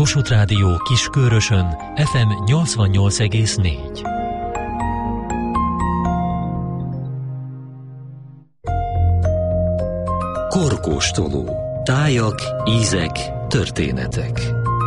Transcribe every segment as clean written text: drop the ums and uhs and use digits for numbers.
Kossuth Rádió Kiskörösön FM 88,4. Korkóstoló. Tájak, ízek, történetek.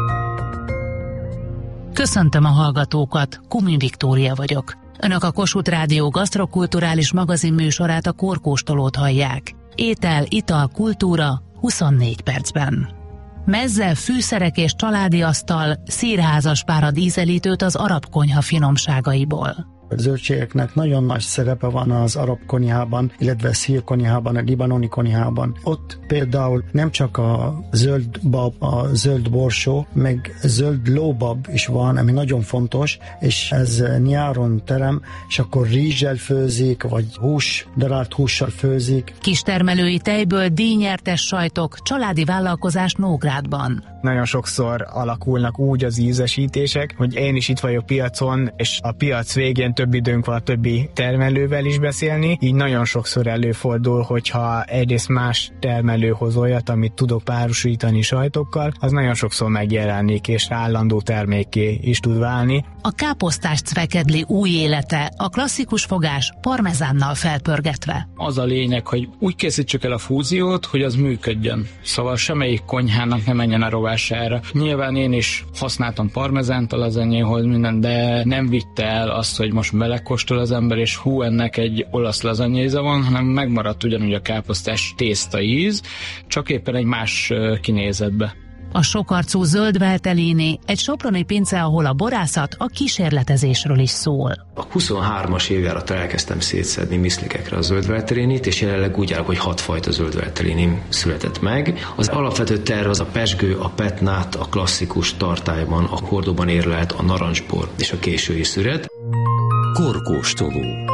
Köszöntöm a hallgatókat, Kumi Viktória vagyok. Önök a Kossuth Rádió gasztrokulturális magazin műsorát, a Korkóstolót hallják. Étel, ital, kultúra 24 percben. Mezze, fűszerek és családi asztal, szírházas párad ízelítőt az arab konyha finomságaiból. A zöldségeknek nagyon nagy szerepe van az arab konyhában, illetve szír konyhában, a libanoni konyhában. Ott például nem csak a zöld bab, a zöld borsó, meg zöld lóbab is van, ami nagyon fontos, és ez nyáron terem, és akkor rizssel főzik, vagy darált hússal főzik. Kistermelői tejből díjnyertes sajtok, családi vállalkozás Nógrádban. Nagyon sokszor alakulnak úgy az ízesítések, hogy én is itt vagyok piacon, és a piac végén több időnk van a többi termelővel is beszélni, így nagyon sokszor előfordul, hogyha egyrészt más termelő hoz olyat, amit tudok párosítani sajtokkal, az nagyon sokszor megjelenik, és állandó termékké is tud válni. A káposztás cvekedli új élete, a klasszikus fogás parmezánnal felpörgetve. Az a lényeg, hogy úgy készítsük el a fúziót, hogy az működjön. Szóval semmelyik konyhának nem menjen a rovására. Nyilván én is használtam parmezánt a lazanyéhoz minden, de nem vitte el azt, hogy most belekóstol az ember, és ennek egy olasz lazanyéza van, hanem megmaradt ugyanúgy a káposztás tészta íz, csak éppen egy más kinézetbe. A sokarcú zöld veltellini, egy soproni pince, ahol a borászat a kísérletezésről is szól. A 23-as évjárattól elkezdtem szétszedni miszlikekre a zöld veltellinit, és jelenleg úgy áll, hogy 6 fajta zöld veltellini született meg. Az alapvető terv az a pezsgő, a petnát, a klasszikus tartályban, a hordóban érlelt, a narancsbor és a késői szüret. Korkóstoló.